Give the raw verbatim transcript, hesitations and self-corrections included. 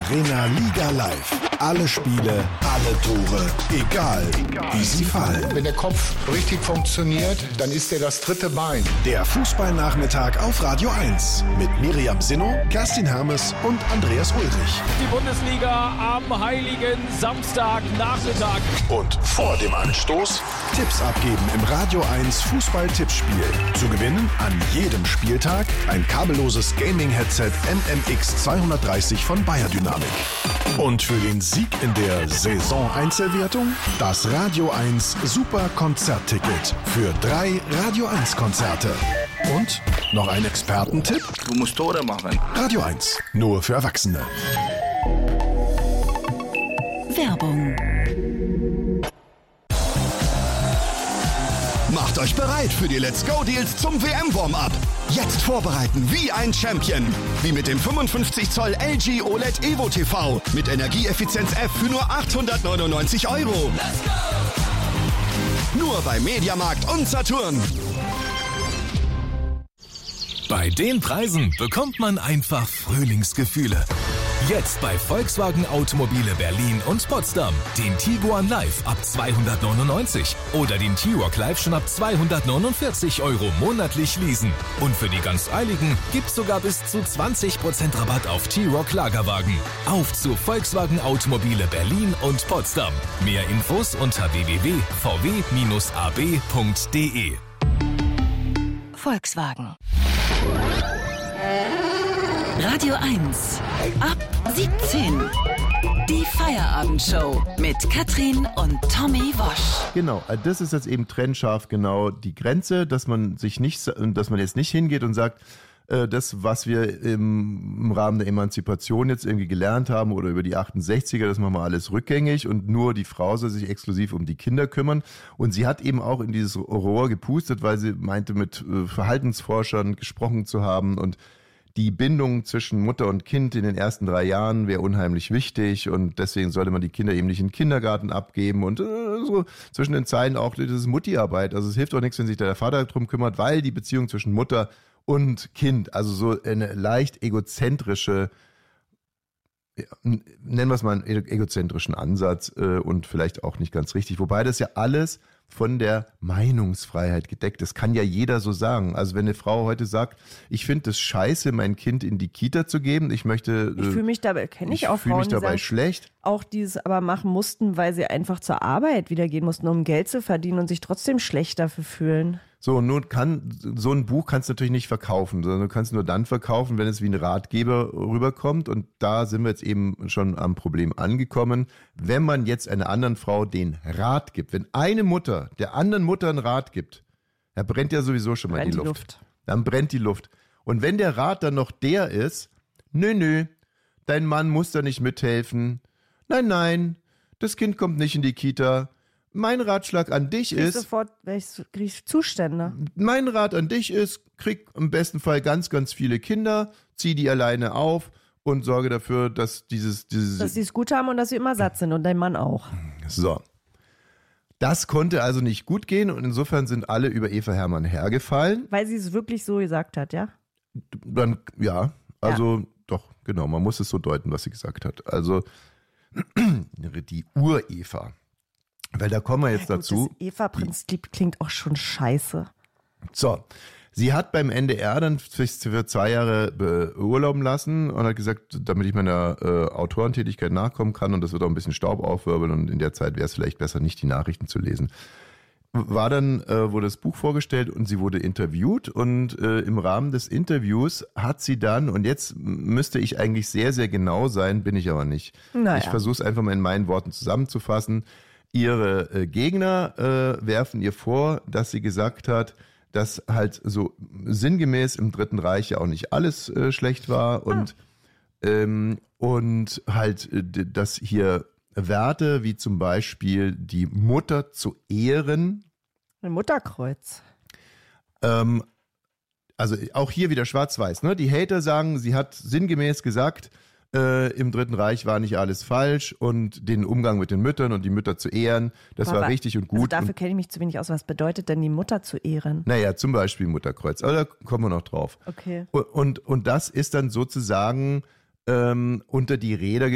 Arena Liga Live. Alle Spiele, alle Tore, egal, wie sie fallen. Wenn der Kopf richtig funktioniert, dann ist er das dritte Bein. Der Fußballnachmittag auf Radio eins mit Miriam Sinno, Kerstin Hermes und Andreas Ulrich. Die Bundesliga am heiligen Samstagnachmittag. Und vor dem Anstoß Tipps abgeben im Radio eins Fußball-Tippspiel. Zu gewinnen an jedem Spieltag ein kabelloses Gaming-Headset M M X zweihundertdreißig von Bayer Dynamic. Und für den Sieg in der Saison-Einzelwertung das Radio eins Super-Konzertticket für drei Radio eins Konzerte. Und noch ein Expertentipp? Du musst Tore machen. Radio eins, nur für Erwachsene. Werbung. Macht euch bereit für die Let's Go Deals zum W M-Warm-Up. Jetzt vorbereiten wie ein Champion. Wie mit dem fünfundfünfzig Zoll L G O L E D Evo T V mit Energieeffizienz F für nur achthundertneunundneunzig Euro. Let's go! Nur bei Mediamarkt und Saturn. Bei den Preisen bekommt man einfach Frühlingsgefühle. Jetzt bei Volkswagen Automobile Berlin und Potsdam. Den Tiguan Live ab zweihundertneunundneunzig oder den T-Roc Live schon ab zweihundertneunundvierzig Euro monatlich leasen. Und für die ganz Eiligen gibt's sogar bis zu zwanzig Prozent Rabatt auf T-Roc Lagerwagen. Auf zu Volkswagen Automobile Berlin und Potsdam. Mehr Infos unter w w w punkt v w a b punkt d e. Volkswagen. Radio eins. Ab siebzehn. Die Feierabendshow mit Katrin und Tommy Wosch. Genau, das ist jetzt eben trennscharf genau die Grenze, dass man sich nicht, dass man jetzt nicht hingeht und sagt, das, was wir im, im Rahmen der Emanzipation jetzt irgendwie gelernt haben oder über die achtundsechziger, das machen wir alles rückgängig und nur die Frau soll sich exklusiv um die Kinder kümmern. Und sie hat eben auch in dieses Rohr gepustet, weil sie meinte, mit Verhaltensforschern gesprochen zu haben und die Bindung zwischen Mutter und Kind in den ersten drei Jahren wäre unheimlich wichtig und deswegen sollte man die Kinder eben nicht in den Kindergarten abgeben und äh, so zwischen den Zeilen auch das ist Mutti-Arbeit. Also es hilft auch nichts, wenn sich der Vater darum kümmert, weil die Beziehung zwischen Mutter und Kind, also so eine leicht egozentrische, ja, nennen wir es mal einen egozentrischen Ansatz äh, und vielleicht auch nicht ganz richtig, wobei das ja alles von der Meinungsfreiheit gedeckt. Das kann ja jeder so sagen. Also wenn eine Frau heute sagt, ich finde es scheiße, mein Kind in die Kita zu geben, ich möchte... Ich fühle mich dabei, kenne ich, ich auch fühle Frauen, mich dabei die sagen, schlecht. Auch dieses aber machen mussten, weil sie einfach zur Arbeit wieder gehen mussten, um Geld zu verdienen und sich trotzdem schlecht dafür fühlen. So, nun kann, so ein Buch kannst du natürlich nicht verkaufen, sondern du kannst nur dann verkaufen, wenn es wie ein Ratgeber rüberkommt. Und da sind wir jetzt eben schon am Problem angekommen. Wenn man jetzt einer anderen Frau den Rat gibt, wenn eine Mutter der anderen Mutter einen Rat gibt, da brennt ja sowieso schon mal brennt die, die Luft. Luft. Dann brennt die Luft. Und wenn der Rat dann noch der ist, nö, nö, dein Mann muss da nicht mithelfen. Nein, nein, das Kind kommt nicht in die Kita. Mein Ratschlag an dich krieg ist... sofort krieg ich Zustände. Mein Rat an dich ist, krieg im besten Fall ganz, ganz viele Kinder, zieh die alleine auf und sorge dafür, dass dieses... dieses dass sie es gut haben und dass sie immer satt sind und dein Mann auch. So. Das konnte also nicht gut gehen und insofern sind alle über Eva Hermann hergefallen. Weil sie es wirklich so gesagt hat, ja? Dann, ja, also ja. Doch, genau, man muss es so deuten, was sie gesagt hat. Also die Ur-Eva. Weil da kommen wir jetzt ja, gut, dazu. Das Eva-Prinzip klingt auch schon scheiße. So, sie hat beim N D R dann sich für zwei Jahre beurlauben lassen und hat gesagt, damit ich meiner äh, Autorentätigkeit nachkommen kann und das wird auch ein bisschen Staub aufwirbeln und in der Zeit wäre es vielleicht besser, nicht die Nachrichten zu lesen. War dann, äh, wurde das Buch vorgestellt und sie wurde interviewt und äh, im Rahmen des Interviews hat sie dann, und jetzt müsste ich eigentlich sehr, sehr genau sein, bin ich aber nicht. Naja. Ich versuche es einfach mal in meinen Worten zusammenzufassen. Ihre äh, Gegner äh, werfen ihr vor, dass sie gesagt hat, dass halt so sinngemäß im Dritten Reich ja auch nicht alles äh, schlecht war und, ah. ähm, und halt, äh, dass hier Werte wie zum Beispiel die Mutter zu ehren. Ein Mutterkreuz. Ähm, also auch hier wieder schwarz-weiß. Ne? Die Hater sagen, sie hat sinngemäß gesagt, Äh, im Dritten Reich war nicht alles falsch und den Umgang mit den Müttern und die Mütter zu ehren, das aber, war richtig und gut. Also dafür kenne ich mich zu wenig aus. Was bedeutet denn die Mutter zu ehren? Naja, zum Beispiel Mutterkreuz, aber da kommen wir noch drauf. Okay. Und, und, und das ist dann sozusagen ähm, unter die Räder